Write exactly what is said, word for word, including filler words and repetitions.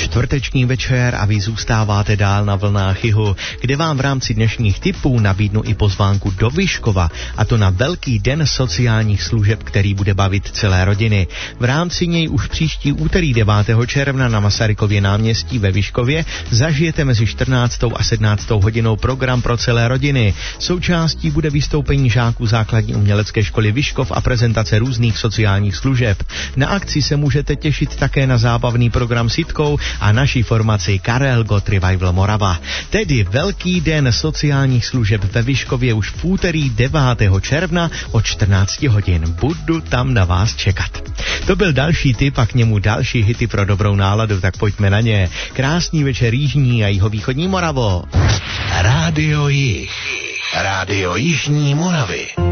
čtvrteční večer a vy zůstáváte dál na vlnách Jihu, kde vám v rámci dnešních tipů nabídnu i pozvánku do Vyškova, a to na velký den sociálních služeb, který bude bavit celé rodiny. V rámci něj už příští úterý devátého června na Masarykově náměstí ve Vyškově zažijete mezi čtrnáctou a sedmnáctou hodinou program pro celé rodiny. Součástí bude vystoupení žáků základní umělecké školy Vyškov a prezentace různých sociálních služeb. Na akci se můžete těšit také na zábavný program s Jitkou a naší formaci Karel Gott Revival Morava. Tedy velký den sociálních služeb ve Vyškově už v úterý devátého června od čtrnáct hodin. Budu tam na vás čekat. To byl další tip a k němu další hity pro dobrou náladu, tak pojďme na ně. Krásný večer jižní a jihovýchodní Moravo. Rádio Jih. Rádio Jižní Moravy.